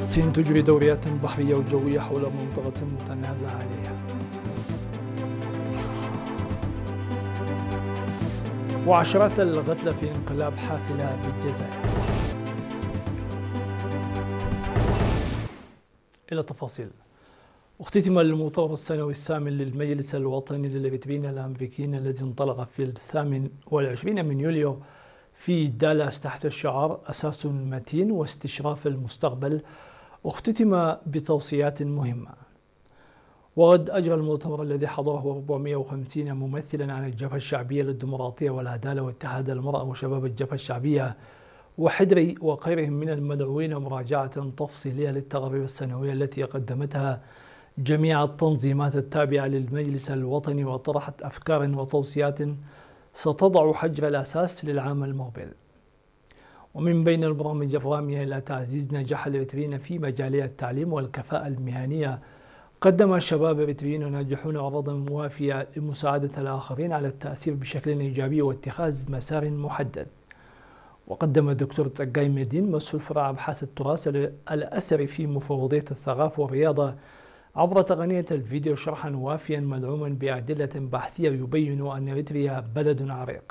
الصين تجري دوريات بحرية وجوية حول منطقة متنازع عليها. وعشرات القتلى في انقلاب حافلة بالجزائر. إلى التفاصيل. اختتم المؤتمر السنوي الثامن للمجلس الوطني للإريتريين الأمريكيين الذي انطلق في 28 من يوليو في دالاس تحت الشعار أساس متين واستشراف المستقبل. اختتم بتوصيات مهمة. وقد أجرى المؤتمر الذي حضره 450 ممثلا عن الجبهة الشعبية للديمقراطية والعدالة واتحاد المرأة وشباب الجبهة الشعبية وحدري وغيرهم من المدعوين مراجعة تفصيلية للتقارير السنوية التي قدمتها جميع التنظيمات التابعة للمجلس الوطني، وطرحت أفكار وتوصيات ستضع حجر الأساس للعام المقبل. ومن بين البرامج الرامية إلى تعزيز نجاح الإريتريين في مجالي التعليم والكفاءة المهنية، قدم الشباب الإريتريين ناجحون عروضا موافية لمساعدة الآخرين على التأثير بشكل إيجابي واتخاذ مسار محدد. وقدم الدكتور تقاي مدين مسؤول فرع أبحاث التراث الأثري في مفوضية الثقافة والرياضة عبر تقنية الفيديو شرحا وافيا مدعوما بأدلة بحثية يبين أن إريتريا بلد عريق.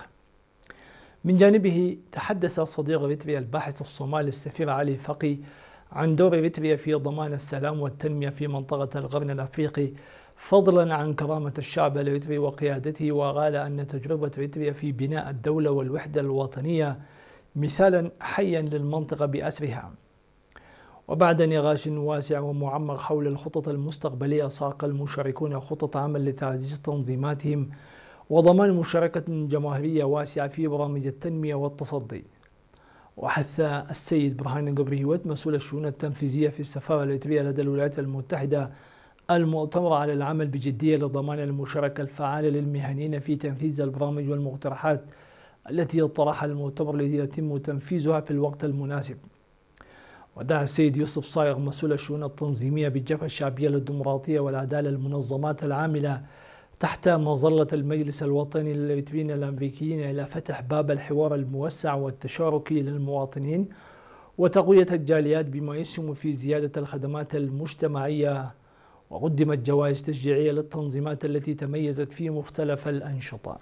من جانبه تحدث صديق إريتريا الباحث الصومالي السفير علي فقي عن دور إريتريا في ضمان السلام والتنمية في منطقة القرن الأفريقي، فضلا عن كرامة الشعب الإريتري وقيادته، وقال أن تجربة إريتريا في بناء الدولة والوحدة الوطنية مثالا حيا للمنطقة بأسرها. وبعد نقاش واسع ومعمق حول الخطط المستقبلية، ساق المشاركون خطط عمل لتعزيز تنظيماتهم وضمان مشاركة جماهيرية واسعة في برامج التنمية والتصدي. وحث السيد برهان قبريوت مسؤول الشؤون التنفيذية في السفارة الإريترية لدى الولايات المتحدة المؤتمر على العمل بجدية لضمان المشاركة الفعالة للمهنيين في تنفيذ البرامج والمقترحات التي طرحها المؤتمر ليتم تنفيذها في الوقت المناسب. ودعا السيد يوسف صايغ مسؤول الشؤون التنظيمية بالجبهة الشعبية للديمقراطية والعدالة المنظمات العاملة تحت مظلة المجلس الوطني للإريتريين الأمريكيين إلى فتح باب الحوار الموسع والتشاركي للمواطنين وتقوية الجاليات بما يسهم في زيادة الخدمات المجتمعية. وقدمت جوائز تشجيعية للتنظيمات التي تميزت في مختلف الأنشطة.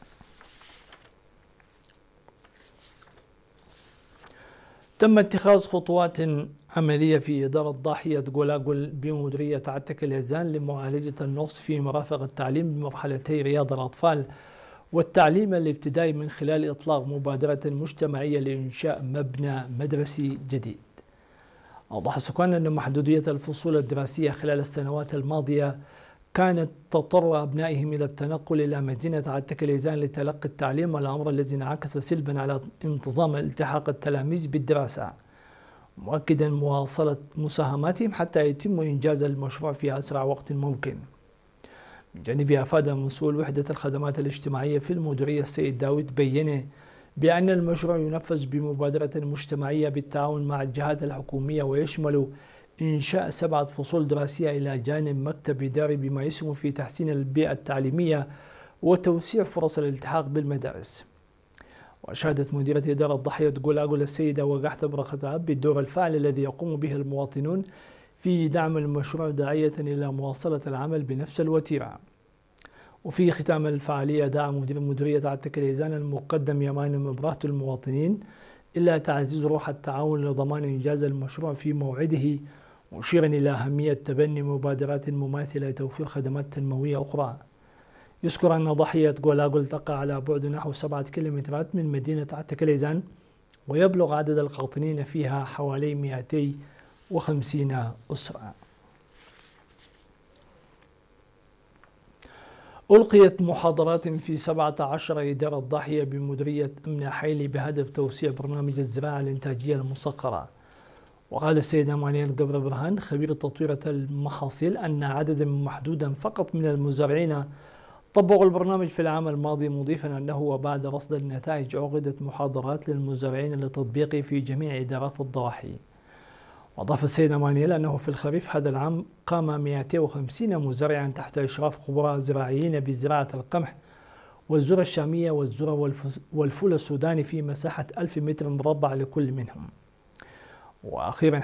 تم اتخاذ خطوات عملية في إدارة ضاحية غولاغول بمديرية عتك اليزان لمعالجة النقص في مرافق التعليم بمرحلتي رياض الأطفال والتعليم الابتدائي من خلال إطلاق مبادرة مجتمعية لإنشاء مبنى مدرسي جديد. أوضح السكان أن محدودية الفصول الدراسية خلال السنوات الماضية كانت تضطر أبنائهم إلى التنقل إلى مدينة عتك اليزان لتلقي التعليم، الأمر الذي انعكس سلبا على انتظام التحاق التلاميذ بالدراسة، مؤكدا مواصلة مساهماتهم حتى يتم إنجاز المشروع في أسرع وقت ممكن. من جانبه أفاد مسؤول وحدة الخدمات الاجتماعية في المديرية السيد داود بينه بأن المشروع ينفذ بمبادرة مجتمعية بالتعاون مع الجهات الحكومية، ويشمل إنشاء 7 فصول دراسية إلى جانب مكتب إداري بما يسهم في تحسين البيئة التعليمية وتوسيع فرص الالتحاق بالمدارس. وأشادت مديرة إدارة ضاحية غولاغول السيدة وقحت برختاب بالدور الفاعل الذي يقوم به المواطنون في دعم المشروع، داعية إلى مواصلة العمل بنفس الوتيرة. وفي ختام الفعالية دعا مدير مديرية عتك اليزان المقدم يمان مبراه المواطنين إلى تعزيز روح التعاون لضمان إنجاز المشروع في موعده، مشيرا إلى أهمية تبني مبادرات مماثلة لتوفير خدمات تنموية أخرى. يذكر أن ضاحية غولاغول تقع على بعد نحو 7 كيلومترات من مدينة عتك اليزان، ويبلغ عدد القاطنين فيها حوالي 250 أسرة. ألقيت محاضرات في 17 إدارة ضاحية بمديرية أمن حيلي بهدف توسيع برنامج الزراعة الإنتاجية المسقرة. وقال السيد مانويل قبر برهان خبير تطوير المحاصيل أن عددا محدودا فقط من المزارعين طبقوا البرنامج في العام الماضي، مضيفا أنه وبعد رصد النتائج عقدت محاضرات للمزارعين لتطبيقه في جميع إدارات الضواحي. وأضاف السيد مانويل أنه في الخريف هذا العام قام 250 مزارعا تحت إشراف خبراء زراعيين بزراعة القمح والذرة الشامية والذرة والفول السوداني في مساحة 1000 متر مربع لكل منهم. وأخيرا